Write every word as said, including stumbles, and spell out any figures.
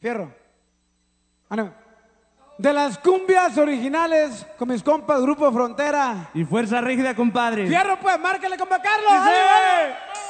Fierro. Ah, no. De las cumbias originales con mis compas, Grupo Frontera. Y Fuerza Rígida, compadre. Fierro, pues, márquele, compa Carlos. ¡Sí!